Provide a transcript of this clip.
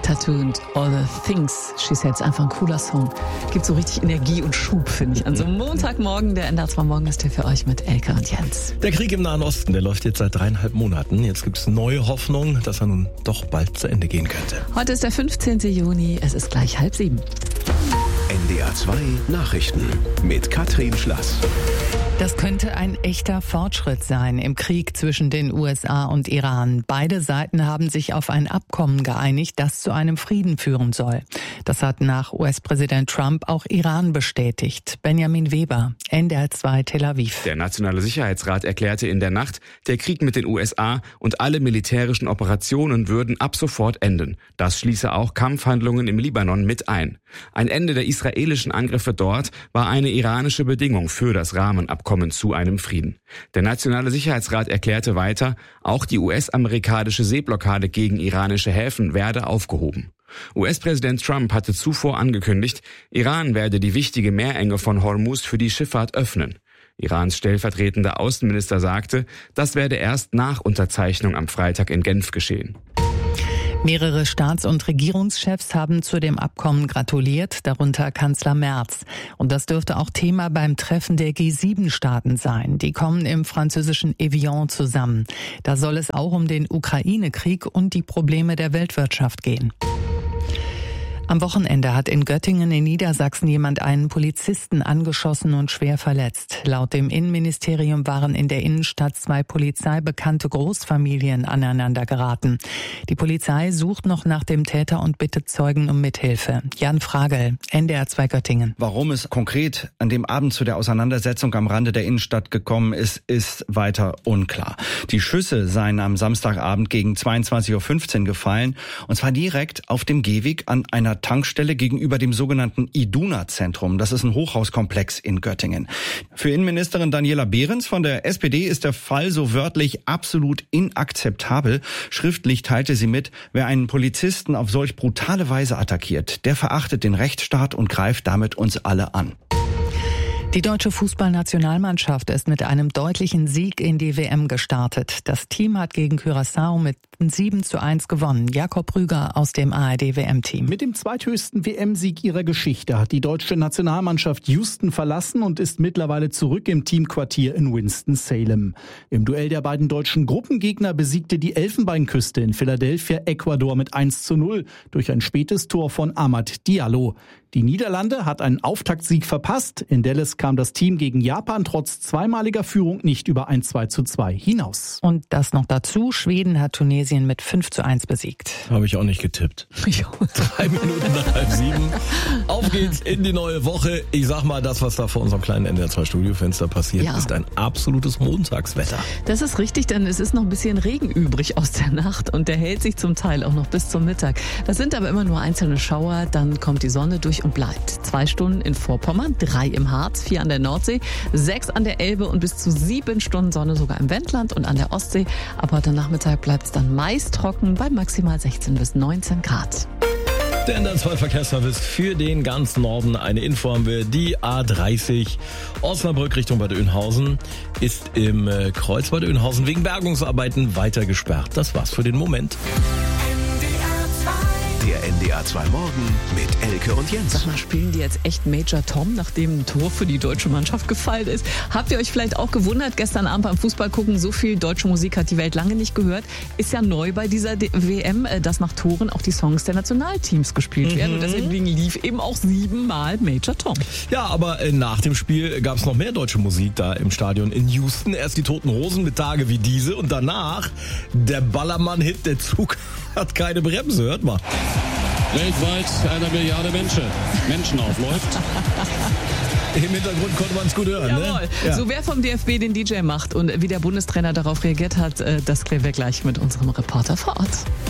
Tattoo und All the Things She Said, ist einfach ein cooler Song. Gibt so richtig Energie und Schub, finde ich. An so einem Montagmorgen, der NDR 2 Morgen ist hier für euch mit Elke und Jens. Der Krieg im Nahen Osten, der läuft jetzt seit 3,5 Monaten. Jetzt gibt es neue Hoffnung, dass er nun doch bald zu Ende gehen könnte. Heute ist der 15. Juni, es ist gleich 6:30. NDR 2 Nachrichten mit Katrin Schlass. Das könnte ein echter Fortschritt sein im Krieg zwischen den USA und Iran. Beide Seiten haben sich auf ein Abkommen geeinigt, das zu einem Frieden führen soll. Das hat nach US-Präsident Trump auch Iran bestätigt. Benjamin Weber, NDR 2 Tel Aviv. Der Nationale Sicherheitsrat erklärte in der Nacht, der Krieg mit den USA und alle militärischen Operationen würden ab sofort enden. Das schließe auch Kampfhandlungen im Libanon mit ein. Ein Ende der israelischen Angriffe dort war eine iranische Bedingung für das Rahmenabkommen zu einem Frieden. Der Nationale Sicherheitsrat erklärte weiter, auch die US-amerikanische Seeblockade gegen iranische Häfen werde aufgehoben. US-Präsident Trump hatte zuvor angekündigt, Iran werde die wichtige Meerenge von Hormuz für die Schifffahrt öffnen. Irans stellvertretender Außenminister sagte, das werde erst nach Unterzeichnung am Freitag in Genf geschehen. Mehrere Staats- und Regierungschefs haben zu dem Abkommen gratuliert, darunter Kanzler Merz. Und das dürfte auch Thema beim Treffen der G7-Staaten sein. Die kommen im französischen Evian zusammen. Da soll es auch um den Ukraine-Krieg und die Probleme der Weltwirtschaft gehen. Am Wochenende hat in Göttingen in Niedersachsen jemand einen Polizisten angeschossen und schwer verletzt. Laut dem Innenministerium waren in der Innenstadt 2 polizeibekannte Großfamilien aneinander geraten. Die Polizei sucht noch nach dem Täter und bittet Zeugen um Mithilfe. Jan Fragel, NDR 2 Göttingen. Warum es konkret an dem Abend zu der Auseinandersetzung am Rande der Innenstadt gekommen ist, ist weiter unklar. Die Schüsse seien am Samstagabend gegen 22:15 Uhr gefallen, und zwar direkt auf dem Gehweg an einer Tankstelle gegenüber dem sogenannten Iduna-Zentrum. Das ist ein Hochhauskomplex in Göttingen. Für Innenministerin Daniela Behrens von der SPD ist der Fall so wörtlich absolut inakzeptabel. Schriftlich teilte sie mit, wer einen Polizisten auf solch brutale Weise attackiert, der verachtet den Rechtsstaat und greift damit uns alle an. Die deutsche Fußballnationalmannschaft ist mit einem deutlichen Sieg in die WM gestartet. Das Team hat gegen Curaçao mit 7:1 gewonnen. Jakob Rüger aus dem ARD-WM-Team. Mit dem zweithöchsten WM-Sieg ihrer Geschichte hat die deutsche Nationalmannschaft Houston verlassen und ist mittlerweile zurück im Teamquartier in Winston-Salem. Im Duell der beiden deutschen Gruppengegner besiegte die Elfenbeinküste in Philadelphia Ecuador mit 1:0 durch ein spätes Tor von Amad Diallo. Die Niederlande hat einen Auftaktsieg verpasst. In Dallas kam das Team gegen Japan trotz zweimaliger Führung nicht über ein 2:2 hinaus. Und das noch dazu, Schweden hat Tunesien mit 5:1 besiegt. Habe ich auch nicht getippt. 3 Minuten nach 6:30. Auf geht's in die neue Woche. Ich sag mal, das, was da vor unserem kleinen NDR 2 Studiofenster passiert, ist ein absolutes Montagswetter. Das ist richtig, denn es ist noch ein bisschen Regen übrig aus der Nacht und der hält sich zum Teil auch noch bis zum Mittag. Das sind aber immer nur einzelne Schauer, dann kommt die Sonne durch und bleibt. 2 Stunden in Vorpommern, 3 im Harz, 4 an der Nordsee, 6 an der Elbe und bis zu 7 Stunden Sonne sogar im Wendland und an der Ostsee. Ab heute Nachmittag bleibt es dann meist trocken bei maximal 16 bis 19 Grad. Der NDR 2 Verkehrsservice für den ganzen Norden. Eine Info haben wir. Die A30 Osnabrück Richtung Bad Oeynhausen ist im Kreuz Bad Oeynhausen wegen Bergungsarbeiten weiter gesperrt. Das war's für den Moment. Der NDR 2 Morgen mit Elke und Jens. Sag mal, spielen die jetzt echt Major Tom, nachdem ein Tor für die deutsche Mannschaft gefallen ist? Habt ihr euch vielleicht auch gewundert, gestern Abend beim Fußball gucken, so viel deutsche Musik hat die Welt lange nicht gehört. Ist ja neu bei dieser WM, dass nach Toren auch die Songs der Nationalteams gespielt werden. Und deswegen lief eben auch 7-mal Major Tom. Ja, aber nach dem Spiel gab es noch mehr deutsche Musik da im Stadion in Houston. Erst die Toten Hosen mit Tage wie diese und danach der Ballermann-Hit, der Zug hat keine Bremse. Hört mal. Weltweit 1 Milliarde Menschen aufläuft. Im Hintergrund konnte man es gut hören. Jawohl. Ne? Ja. So, wer vom DFB den DJ macht und wie der Bundestrainer darauf reagiert hat, das klären wir gleich mit unserem Reporter vor Ort.